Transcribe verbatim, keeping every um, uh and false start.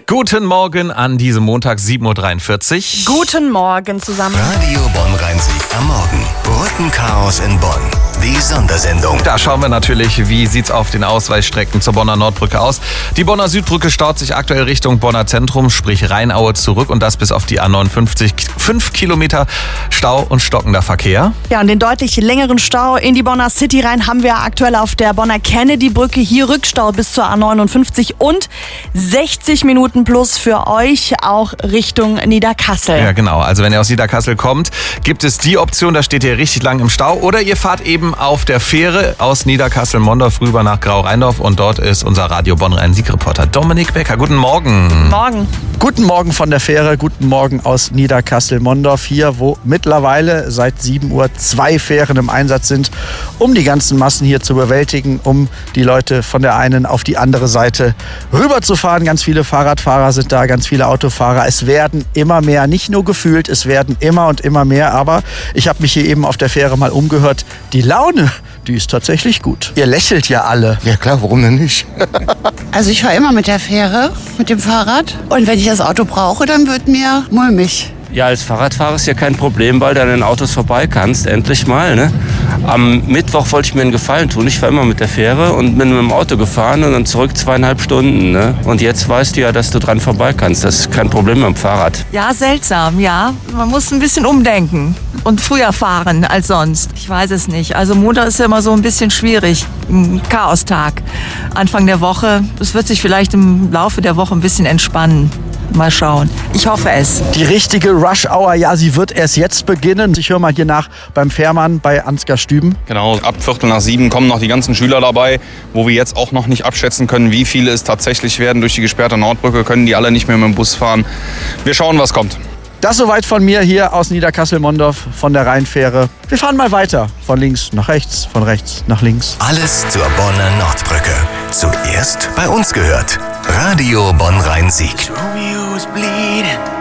Guten Morgen an diesem Montag, sieben Uhr dreiundvierzig. Guten Morgen zusammen. Radio Bonn-Rhein-Sieg am Morgen. Brückenchaos in Bonn. Die Sondersendung. Da schauen wir natürlich, wie sieht's auf den Ausweichstrecken zur Bonner Nordbrücke aus. Die Bonner Südbrücke staut sich aktuell Richtung Bonner Zentrum, sprich Rheinaue zurück und das bis auf die A neunundfünfzig. Fünf Kilometer Stau und stockender Verkehr. Ja, und den deutlich längeren Stau in die Bonner City rein haben wir aktuell auf der Bonner Kennedy-Brücke. Hier Rückstau bis zur A neunundfünfzig und sechzig Minuten plus für euch auch Richtung Niederkassel. Ja, genau. Also wenn ihr aus Niederkassel kommt, gibt es die Option, da steht ihr richtig lang im Stau. Oder ihr fahrt eben auf der Fähre aus Niederkassel-Mondorf rüber nach Grau-Rheindorf und dort ist unser Radio Bonn-Rhein-Sieg-Reporter Dominik Becker. Guten Morgen. Morgen. Guten Morgen von der Fähre, guten Morgen aus Niederkassel-Mondorf, hier wo mittlerweile seit sieben Uhr zwei Fähren im Einsatz sind, um die ganzen Massen hier zu bewältigen, um die Leute von der einen auf die andere Seite rüberzufahren. Ganz viele Fahrradfahrer sind da, ganz viele Autofahrer. Es werden immer mehr, nicht nur gefühlt, es werden immer und immer mehr, aber ich habe mich hier eben auf der Fähre mal umgehört. Die Laune, die ist tatsächlich gut. Ihr lächelt ja alle. Ja klar, warum denn nicht? Also ich fahre immer mit der Fähre, mit dem Fahrrad. Und wenn ich das Auto brauche, dann wird mir mulmig. Ja, als Fahrradfahrer ist ja kein Problem, weil du an den Autos vorbei kannst, endlich mal. Ne? Am Mittwoch wollte ich mir einen Gefallen tun. Ich war immer mit der Fähre und bin mit dem Auto gefahren und dann zurück zweieinhalb Stunden. Ne? Und jetzt weißt du ja, dass du dran vorbei kannst. Das ist kein Problem mit dem Fahrrad. Ja, seltsam, ja. Man muss ein bisschen umdenken und früher fahren als sonst. Ich weiß es nicht. Also Montag ist ja immer so ein bisschen schwierig. Ein Chaostag. Anfang der Woche. Es wird sich vielleicht im Laufe der Woche ein bisschen entspannen. Mal schauen. Ich hoffe es. Die richtige Rush-Hour, ja, sie wird erst jetzt beginnen. Ich höre mal hier nach beim Fährmann bei Ansgar Stüben. Genau, ab Viertel nach sieben kommen noch die ganzen Schüler dabei, wo wir jetzt auch noch nicht abschätzen können, wie viele es tatsächlich werden. Durch die gesperrte Nordbrücke können die alle nicht mehr mit dem Bus fahren. Wir schauen, was kommt. Das soweit von mir hier aus Niederkassel-Mondorf von der Rheinfähre. Wir fahren mal weiter. Von links nach rechts, von rechts nach links. Alles zur Bonner Nordbrücke. Zuerst bei uns gehört. Radio Bonn-Rhein-Sieg. Romeo's bleeding.